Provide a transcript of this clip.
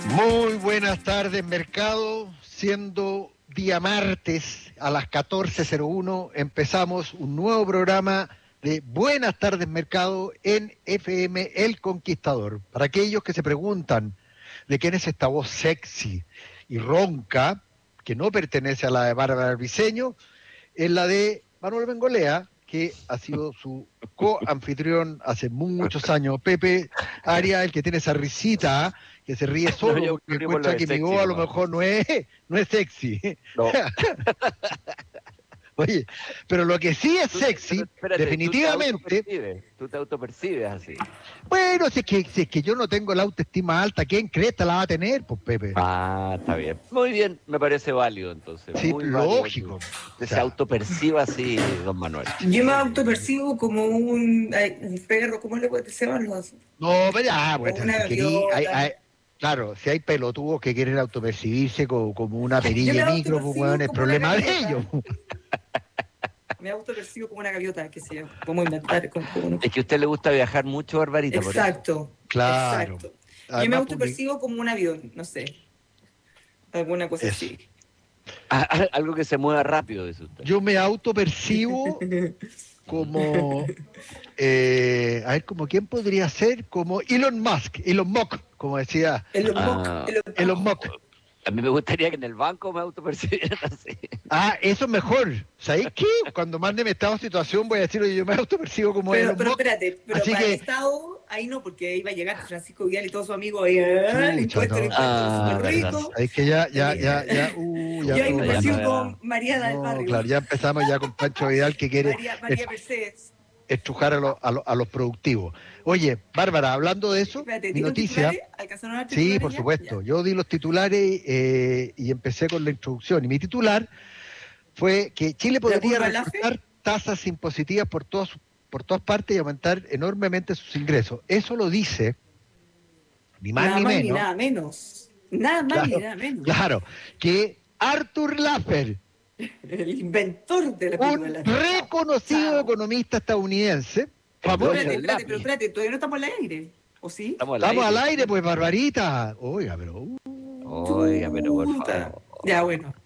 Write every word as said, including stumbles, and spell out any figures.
Muy buenas tardes, mercado. Siendo día martes a las catorce cero uno, empezamos un nuevo programa de Buenas tardes, mercado en F M El Conquistador. Para aquellos que se preguntan de quién es esta voz sexy y ronca, que no pertenece a la de Bárbara Briceño, es la de Manuel Bengolea, que ha sido su co-anfitrión hace muchos años. Pepe Aria, el que tiene esa risita, que se ríe No, solo yo porque me río por lo encuentra de que mi sexy voz a lo nomás. mejor no es, no es sexy. No. Oye, pero lo que sí es Tú, sexy, pero espérate, definitivamente, tú te autopercibes, tú te autopercibes así. bueno, si es, que, si es que yo no tengo la autoestima alta, ¿quién cresta la va a tener, pues Pepe? Ah, está bien. Muy bien, me parece válido entonces, Sí, muy válido que lógico. O usted se sea, autoperciba así, don Manuel. Yo me autopercibo como un, ay, un perro, ¿cómo le puede se llaman los? no, pero ya, O bueno, una si querí, hay, gaviota. hay- claro, si hay pelotudos que quieren autopercibirse como, como una Yo perilla me de micro, pues autopercibo bueno, es como una problema de ellos. gaviota. Me autopercibo como una gaviota, qué sé yo. Vamos a inventar con uno. Es que a usted le gusta viajar mucho, Barbarita, por eso. Exacto, Claro. exacto. Yo me Además, public- autopercibo como un avión, no sé, alguna cosa eso. así. Ah, ah, algo que se mueva rápido, dice usted. Yo me autopercibo como, eh, a ver, como quién podría ser, como Elon Musk, Elon Musk, como decía El mock, Ah, el Elon Musk. a mí me gustaría que en el banco me autopercibieran así. Ah, eso es mejor. ¿Sabéis qué? Cuando manden estado de situación voy a decir, oye, yo me autopercibo como Pero, Elon pero Musk. espérate, pero Así para el que, Estado, ahí no, porque ahí va a llegar Francisco Vidal y todos sus amigos ahí, ah, el chucha, impuesto, el no. impuesto, los Ah, súper verdad. ricos. Sabéis que ya, ya, ya, ya, Eh, uh, ya, yo ahí uh, me Ya no percibo era. como Mariana del no, barrio, claro, ya empezamos ya con Pancho Vidal que quiere María, est- María Mercedes. estrujar a, los- a, los- a los productivos. Oye, Bárbara, hablando de eso, Espérate, mi ¿dieron noticia, titulares? ¿Alcanzaron a dar sí, titulares por ya? supuesto, Ya. yo di los titulares eh, y empecé con la introducción. Y mi titular fue que Chile ¿La podría curva Lafe? recortar tasas impositivas por todas, por todas partes y aumentar enormemente sus ingresos. Eso lo dice, ni más Nada ni más ni menos, nada menos. Nada más ni claro, nada menos. claro, que Arthur Laffer, El inventor de la un piruela. Chao. reconocido Chao. economista estadounidense, El famoso. dueño Espérate, del espérate, pero lápiz. espérate, todavía no estamos al aire. ¿O sí? Estamos al Estamos al aire. aire, pues, Barbarita. Oiga, pero... uh, Oiga, pero por Chuta. favor. Ya, bueno.